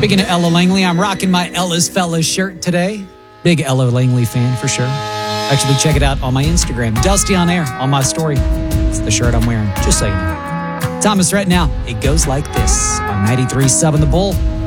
Speaking of Ella Langley, I'm rocking my Ella's Fellas shirt today. Big Ella Langley fan for sure. Actually, check it out on my Instagram. Dusty on Air on my story. It's the shirt I'm wearing, just so you know. Thomas Rhett now. It goes like this on 93.7 The Bull.